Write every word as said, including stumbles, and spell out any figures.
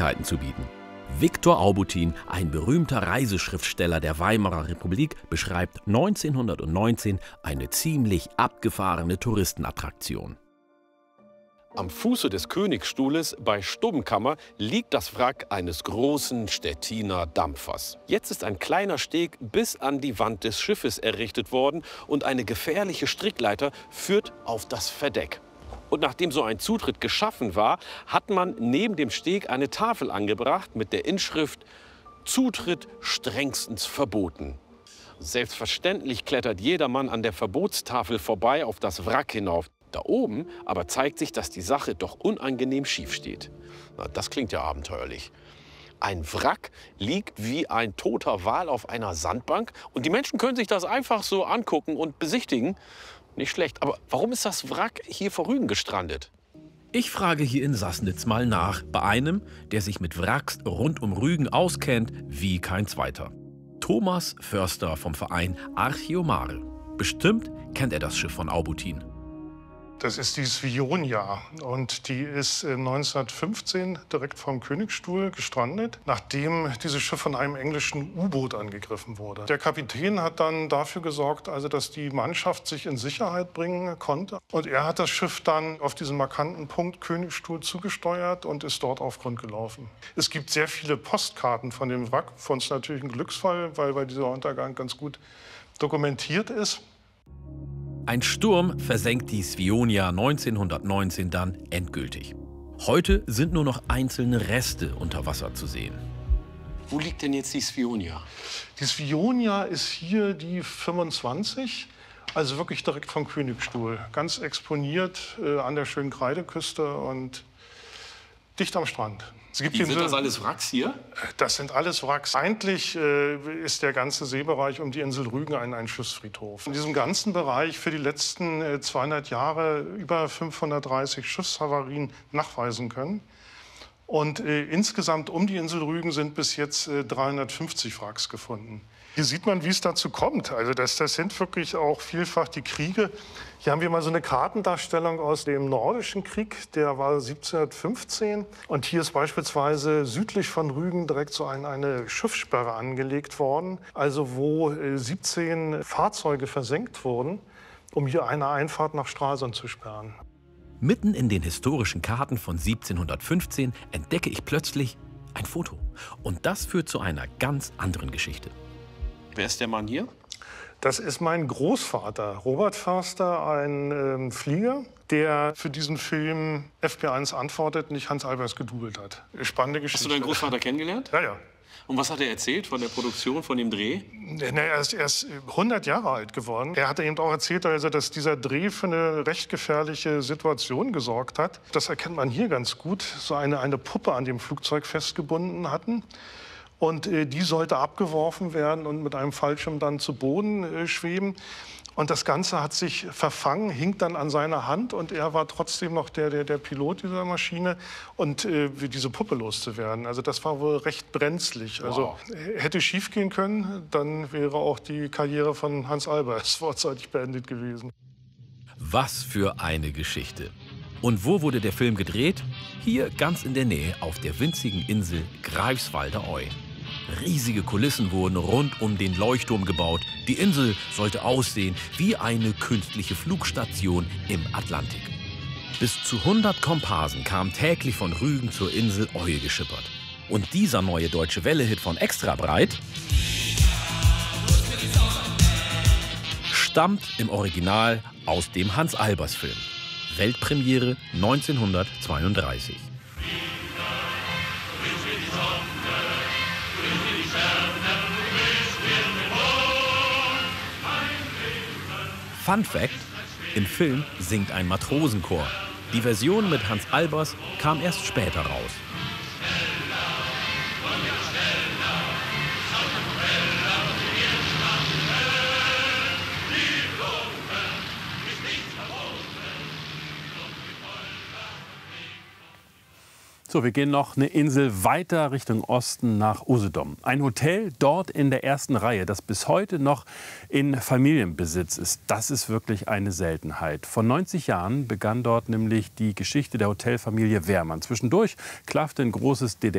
Neuigkeiten zu bieten. Viktor Aubutin, ein berühmter Reiseschriftsteller der Weimarer Republik, beschreibt neunzehnhundertneunzehn eine ziemlich abgefahrene Touristenattraktion. Am Fuße des Königsstuhles bei Stubbenkammer liegt das Wrack eines großen Stettiner Dampfers. Jetzt ist ein kleiner Steg bis an die Wand des Schiffes errichtet worden und eine gefährliche Strickleiter führt auf das Verdeck. Und nachdem so ein Zutritt geschaffen war, hat man neben dem Steg eine Tafel angebracht mit der Inschrift „Zutritt strengstens verboten". Selbstverständlich klettert jedermann an der Verbotstafel vorbei auf das Wrack hinauf. Da oben aber zeigt sich, dass die Sache doch unangenehm schief steht. Na, das klingt ja abenteuerlich. Ein Wrack liegt wie ein toter Wal auf einer Sandbank und die Menschen können sich das einfach so angucken und besichtigen. Nicht schlecht, aber warum ist das Wrack hier vor Rügen gestrandet? Ich frage hier in Sassnitz mal nach, bei einem, der sich mit Wracks rund um Rügen auskennt wie kein zweiter. Thomas Förster vom Verein Archeomare. Bestimmt kennt er das Schiff von Aubutin. Das ist die Svionia und die ist neunzehnhundertfünfzehn direkt vom Königsstuhl gestrandet, nachdem dieses Schiff von einem englischen U-Boot angegriffen wurde. Der Kapitän hat dann dafür gesorgt, also dass die Mannschaft sich in Sicherheit bringen konnte. Und er hat das Schiff dann auf diesen markanten Punkt Königsstuhl zugesteuert und ist dort auf Grund gelaufen. Es gibt sehr viele Postkarten von dem Wrack. Für uns natürlich ein Glücksfall, weil, weil dieser Untergang ganz gut dokumentiert ist. Ein Sturm versenkt die Svionia neunzehnhundertneunzehn dann endgültig. Heute sind nur noch einzelne Reste unter Wasser zu sehen. Wo liegt denn jetzt die Svionia? Die Svionia ist hier die fünfundzwanzig, also wirklich direkt vom Königsstuhl. Ganz exponiert äh, an der schönen Kreideküste und dicht am Strand. Es gibt Wie, sind das alles Wracks hier? Das sind alles Wracks. Eigentlich äh, ist der ganze Seebereich um die Insel Rügen ein, ein Schiffsfriedhof. In diesem ganzen Bereich für die letzten äh, zweihundert Jahre über fünfhundertdreißig Schiffshavarien nachweisen können. Und äh, insgesamt um die Insel Rügen sind bis jetzt äh, dreihundertfünfzig Wracks gefunden. Hier sieht man, wie es dazu kommt. Also das, das sind wirklich auch vielfach die Kriege. Hier haben wir mal so eine Kartendarstellung aus dem Nordischen Krieg, der war siebzehnhundertfünfzehn. Und hier ist beispielsweise südlich von Rügen direkt so ein, eine Schiffssperre angelegt worden, also wo äh, siebzehn Fahrzeuge versenkt wurden, um hier eine Einfahrt nach Stralsund zu sperren. Mitten in den historischen Karten von siebzehnhundertfünfzehn entdecke ich plötzlich ein Foto. Und das führt zu einer ganz anderen Geschichte. Wer ist der Mann hier? Das ist mein Großvater, Robert Förster, ein ähm, Flieger, der für diesen Film F P eins antwortet, nicht Hans Albers gedoubelt hat. Spannende Geschichte. Hast du deinen Großvater kennengelernt? Ja, ja. Und was hat er erzählt von der Produktion, von dem Dreh? Er ist erst hundert Jahre alt geworden. Er hat eben auch erzählt, also, dass dieser Dreh für eine recht gefährliche Situation gesorgt hat. Das erkennt man hier ganz gut. So eine, eine Puppe an dem Flugzeug festgebunden hatten. Und äh, die sollte abgeworfen werden und mit einem Fallschirm dann zu Boden äh, schweben. Und das Ganze hat sich verfangen, hing dann an seiner Hand und er war trotzdem noch der, der, der Pilot dieser Maschine und äh, diese Puppe loszuwerden. Also das war wohl recht brenzlig. Wow. Also hätte schief gehen können, dann wäre auch die Karriere von Hans Albers vorzeitig beendet gewesen. Was für eine Geschichte. Und wo wurde der Film gedreht? Hier ganz in der Nähe auf der winzigen Insel Greifswalder Oy. Riesige Kulissen wurden rund um den Leuchtturm gebaut. Die Insel sollte aussehen wie eine künstliche Flugstation im Atlantik. Bis zu hundert Komparsen kamen täglich von Rügen zur Insel Oy geschippert. Und dieser neue Deutsche Welle-Hit von Extra Breit stammt im Original aus dem Hans Albers-Film. Weltpremiere neunzehnhundertzweiunddreißig. Fun Fact: Im Film singt ein Matrosenchor. Die Version mit Hans Albers kam erst später raus. So, wir gehen noch eine Insel weiter Richtung Osten nach Usedom. Ein Hotel dort in der ersten Reihe, das bis heute noch in Familienbesitz ist. Das ist wirklich eine Seltenheit. Vor neunzig Jahren begann dort nämlich die Geschichte der Hotelfamilie Wehrmann. Zwischendurch klaffte ein großes D D